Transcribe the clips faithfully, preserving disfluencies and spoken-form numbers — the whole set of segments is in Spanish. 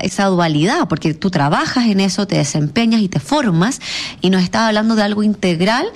esa dualidad, porque tú trabajas en eso, te desempeñas y te formas, y nos estás hablando de algo integral,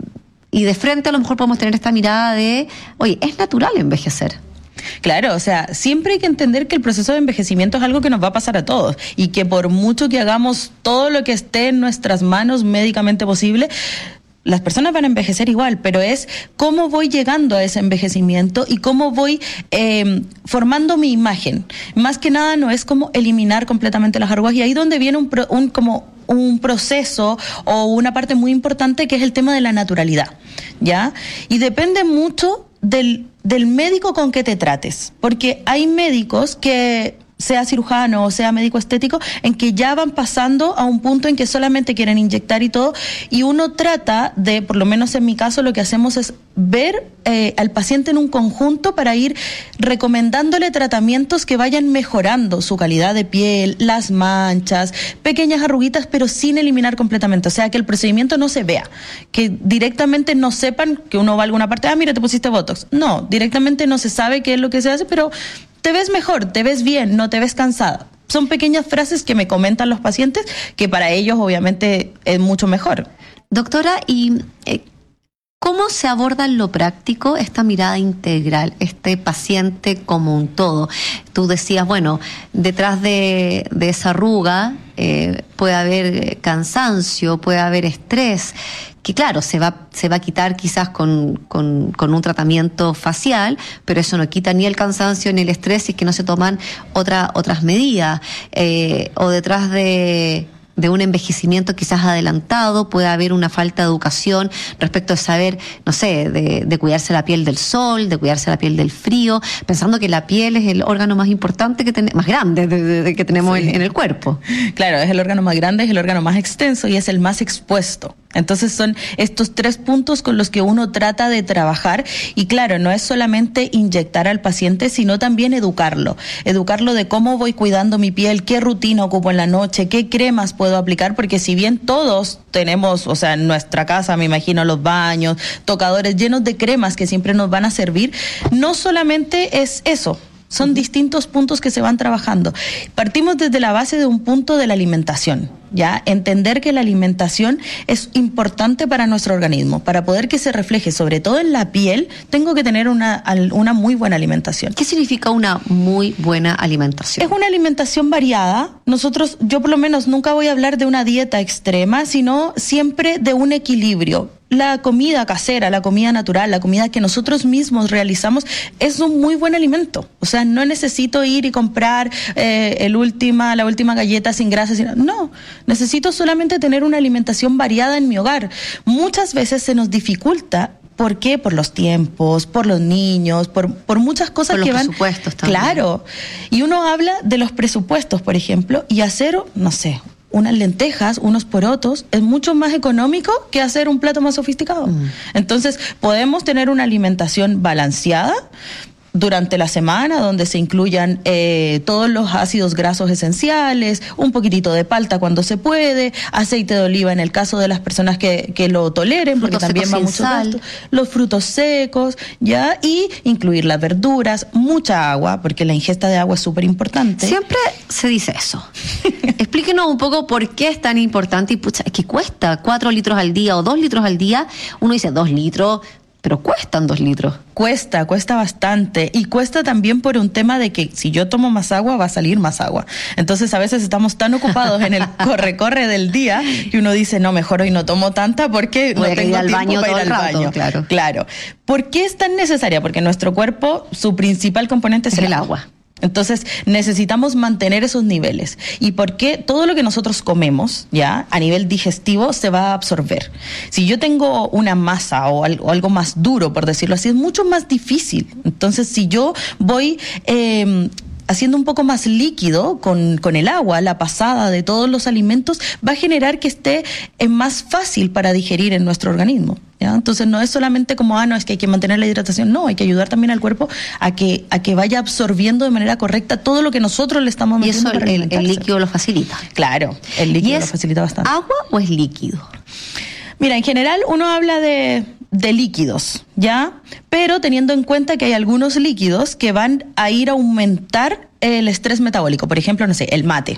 y de frente a lo mejor podemos tener esta mirada de, oye, es natural envejecer. Claro, o sea, siempre hay que entender que el proceso de envejecimiento es algo que nos va a pasar a todos y que por mucho que hagamos todo lo que esté en nuestras manos médicamente posible, las personas van a envejecer igual, pero es cómo voy llegando a ese envejecimiento y cómo voy eh, formando mi imagen. Más que nada no es como eliminar completamente las arrugas, y ahí donde viene un, pro, un como un proceso o una parte muy importante que es el tema de la naturalidad, ¿ya? Y depende mucho del, del médico con que te trates, porque hay médicos que, sea cirujano o sea médico estético, en que ya van pasando a un punto en que solamente quieren inyectar y todo, y uno trata de, por lo menos en mi caso, lo que hacemos es ver eh, al paciente en un conjunto para ir recomendándole tratamientos que vayan mejorando su calidad de piel, las manchas, pequeñas arruguitas, pero sin eliminar completamente, o sea, que el procedimiento no se vea, que directamente no sepan que uno va a alguna parte, ah, mira, te pusiste Botox. No, directamente no se sabe qué es lo que se hace, pero te ves mejor, te ves bien, no te ves cansada. Son pequeñas frases que me comentan los pacientes que para ellos obviamente es mucho mejor. Doctora, ¿y eh, cómo se aborda en lo práctico esta mirada integral, este paciente como un todo? Tú decías, bueno, detrás de, de esa arruga eh, puede haber cansancio, puede haber estrés, que claro, se va, se va a quitar quizás con, con, con un tratamiento facial, pero eso no quita ni el cansancio ni el estrés si es que no se toman otra, otras medidas. Eh, o detrás de... de un envejecimiento quizás adelantado, puede haber una falta de educación respecto de saber, no sé, de, de cuidarse la piel del sol, de cuidarse la piel del frío, pensando que la piel es el órgano más importante, que ten, más grande de, de, de que tenemos sí. en, en el cuerpo. Claro, es el órgano más grande, es el órgano más extenso y es el más expuesto. Entonces son estos tres puntos con los que uno trata de trabajar, y claro, no es solamente inyectar al paciente, sino también educarlo, educarlo de cómo voy cuidando mi piel, qué rutina ocupo en la noche, qué cremas puedo aplicar, porque si bien todos tenemos, o sea, en nuestra casa, me imagino, los baños, tocadores llenos de cremas que siempre nos van a servir, no solamente es eso. Son distintos puntos que se van trabajando. Partimos desde la base de un punto de la alimentación, ¿ya? Entender que la alimentación es importante para nuestro organismo. Para poder que se refleje, sobre todo en la piel, tengo que tener una, una muy buena alimentación. ¿Qué significa una muy buena alimentación? Es una alimentación variada. Nosotros, yo por lo menos nunca voy a hablar de una dieta extrema, sino siempre de un equilibrio. La comida casera, la comida natural, la comida que nosotros mismos realizamos es un muy buen alimento. O sea, no necesito ir y comprar eh, el última, la última galleta sin grasa. Sin... No, necesito solamente tener una alimentación variada en mi hogar. Muchas veces se nos dificulta. ¿Por qué? Por los tiempos, por los niños, por, por muchas cosas por que van... Por los presupuestos también. Claro. Y uno habla de los presupuestos, por ejemplo, y hacer, no sé... unas lentejas, unos porotos, es mucho más económico que hacer un plato más sofisticado. Mm. Entonces, podemos tener una alimentación balanceada durante la semana, donde se incluyan eh, todos los ácidos grasos esenciales, un poquitito de palta cuando se puede, aceite de oliva en el caso de las personas que, que lo toleren, porque también va mucho gasto, los frutos secos, ya, y incluir las verduras, mucha agua, porque la ingesta de agua es súper importante. Siempre se dice eso. Explíquenos un poco por qué es tan importante, y pucha, es que cuesta cuatro litros al día o dos litros al día. Uno dice dos litros, pero cuestan dos litros. Cuesta, cuesta bastante, y cuesta también por un tema de que si yo tomo más agua va a salir más agua. Entonces a veces estamos tan ocupados en el corre-corre del día que uno dice, no, mejor hoy no tomo tanta porque Voy no tengo al tiempo baño para ir todo al el rato, baño. Claro. Claro. ¿Por qué es tan necesaria? Porque nuestro cuerpo, su principal componente es, es el, el agua. agua. Entonces necesitamos mantener esos niveles. ¿Y por qué? Todo lo que nosotros comemos, ya, a nivel digestivo, se va a absorber. Si yo tengo una masa o algo, o algo más duro, por decirlo así, es mucho más difícil. Entonces, si yo voy... Eh, haciendo un poco más líquido con, con el agua, la pasada de todos los alimentos, va a generar que esté eh, más fácil para digerir en nuestro organismo, ¿ya? Entonces no es solamente como, ah, no, es que hay que mantener la hidratación, no, hay que ayudar también al cuerpo a que, a que vaya absorbiendo de manera correcta todo lo que nosotros le estamos metiendo. Y eso el, el líquido lo facilita. Claro, el líquido lo facilita bastante. ¿Agua o es líquido? Mira, en general uno habla de... de líquidos, ¿ya? Pero teniendo en cuenta que hay algunos líquidos que van a ir a aumentar el estrés metabólico. Por ejemplo, no sé, el mate.